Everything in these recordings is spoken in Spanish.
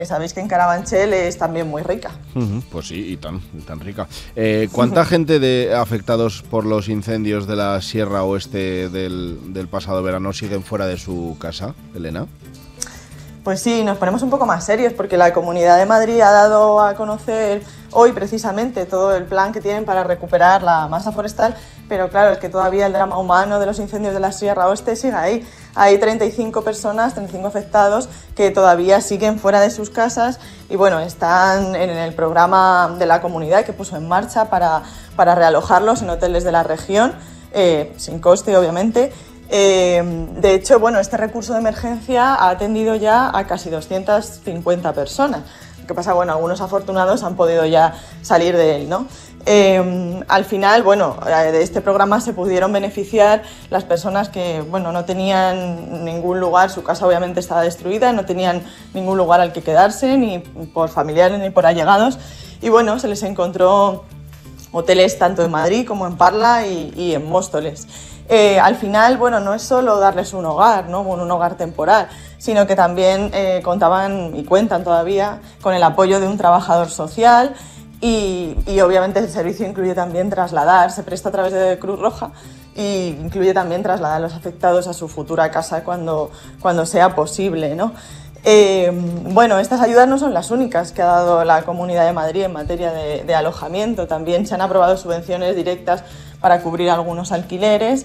Sabéis que en Carabanchel es también muy rica. Pues sí, y tan rica. ¿Cuánta gente de afectados por los incendios de la Sierra Oeste del pasado verano siguen fuera de su casa, Elena? Pues sí, nos ponemos un poco más serios porque la Comunidad de Madrid ha dado a conocer hoy precisamente todo el plan que tienen para recuperar la masa forestal, pero claro, es que todavía el drama humano de los incendios de la Sierra Oeste sigue ahí. Hay 35 personas, 35 afectados que todavía siguen fuera de sus casas y bueno, están en el programa de la comunidad que puso en marcha para realojarlos en hoteles de la región, sin coste obviamente. De hecho, bueno, este recurso de emergencia ha atendido ya a casi 250 personas. Lo que pasa, bueno, algunos afortunados han podido ya salir de él, ¿no? Al final, bueno, de este programa se pudieron beneficiar las personas que, bueno, no tenían ningún lugar, su casa obviamente estaba destruida, no tenían ningún lugar al que quedarse, ni por familiares ni por allegados, y bueno, se les encontró hoteles tanto en Madrid como en Parla y en Móstoles. Al final, bueno, no es solo darles un hogar, ¿no? Un hogar temporal, sino que también contaban y cuentan todavía con el apoyo de un trabajador social y obviamente el servicio incluye también trasladar, se presta a través de Cruz Roja y incluye también trasladar a los afectados a su futura casa cuando sea posible, ¿no? Bueno, estas ayudas no son las únicas que ha dado la Comunidad de Madrid en materia de alojamiento. También se han aprobado subvenciones directas para cubrir algunos alquileres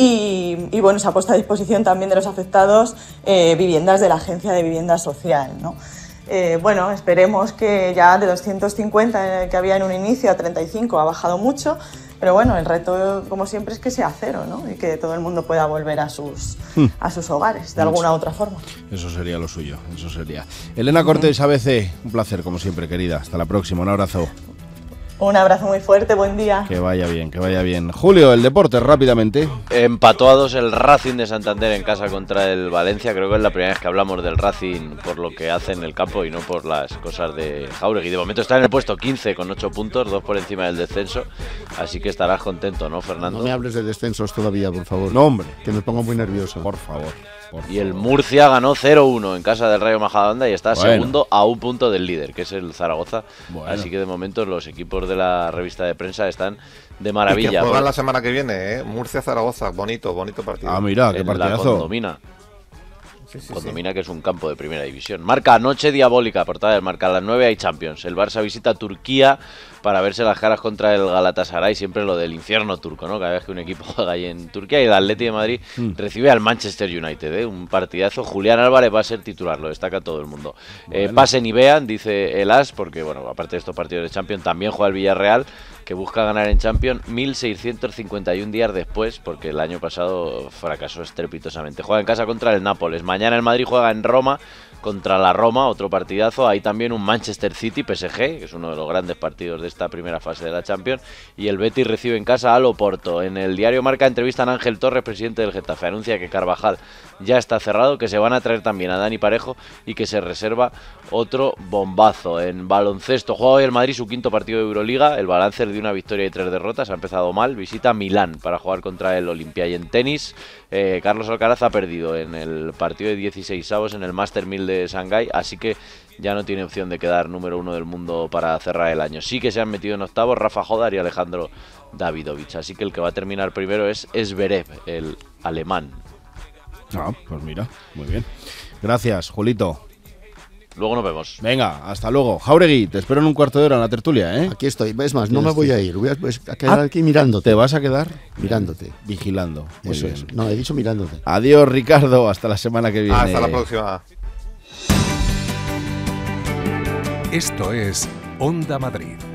y bueno, se ha puesto a disposición también de los afectados viviendas de la Agencia de Vivienda Social, ¿no? Bueno, esperemos que ya de 250 que había en un inicio a 35 ha bajado mucho, pero bueno, el reto, como siempre, es que sea cero, ¿no? Y que todo el mundo pueda volver a sus hogares, de alguna u otra forma. Eso sería lo suyo, eso sería. Elena Cortés, ABC, un placer, como siempre, querida. Hasta la próxima, un abrazo. Un abrazo muy fuerte, buen día. Que vaya bien, que vaya bien. Julio, el deporte, rápidamente. Empató a 2 el Racing de Santander en casa contra el Valencia. Creo que es la primera vez que hablamos del Racing por lo que hace en el campo y no por las cosas de Jáuregui. De momento está en el puesto 15 con 8 puntos, 2 por encima del descenso. Así que estarás contento, ¿no, Fernando? No me hables de descensos todavía, por favor. No, hombre. Que me pongo muy nervioso. Por favor. Y el Murcia ganó 0-1 en casa del Rayo Majadahonda y está segundo a un punto del líder, que es el Zaragoza. Así que de momento los equipos de la revista de prensa están de maravilla. Y que juegan la semana que viene, ¿eh? Murcia-Zaragoza, bonito partido. Ah, mira, qué partidazo. La Condomina. Condomina, que es un campo de primera división. Marca Noche Diabólica, portada del Marca. A las 9 hay Champions. El Barça visita Turquía para verse las caras contra el Galatasaray. Siempre lo del infierno turco, ¿no? Cada vez que un equipo juega ahí en Turquía. Y el Atleti de Madrid recibe al Manchester United, ¿eh? Un partidazo. Julián Álvarez va a ser titular, lo destaca todo el mundo. Pasen y vean, dice el As, porque bueno, aparte de estos partidos de Champions, también juega el Villarreal, que busca ganar en Champions 1651 días después, porque el año pasado fracasó estrepitosamente. Juega en casa contra el Nápoles. Mañana el Madrid juega en Roma contra la Roma, otro partidazo. Hay también un Manchester City PSG, que es uno de los grandes partidos de esta primera fase de la Champions, y el Betis recibe en casa al Oporto. En el diario Marca entrevistan a Ángel Torres, presidente del Getafe. Anuncia que Carvajal ya está cerrado, que se van a traer también a Dani Parejo y que se reserva otro bombazo. En baloncesto juega hoy el Madrid su quinto partido de Euroliga. El balance de una victoria y 3 derrotas. Ha empezado mal. Visita Milán para jugar contra el Olimpia. Y en tenis, Carlos Alcaraz ha perdido en el partido de 16avos en el Master 1000 de Shanghái, así que ya no tiene opción de quedar número 1 del mundo para cerrar el año. Sí que se han metido en octavos Rafa Jodar y Alejandro Davidovich, así que el que va a terminar primero es Zverev, el alemán. Ah, pues mira, muy bien. Gracias, Julito. Luego nos vemos. Venga, hasta luego. Jáuregui, te espero en un cuarto de hora en la tertulia, ¿eh? Aquí estoy. Es más, no me voy a ir. Voy a quedar aquí mirándote. ¿Te vas a quedar? Mirándote. Vigilando. Muy Eso bien. es. No, he dicho mirándote. Adiós, Ricardo. Hasta la semana que viene. Hasta la próxima. Esto es Onda Madrid.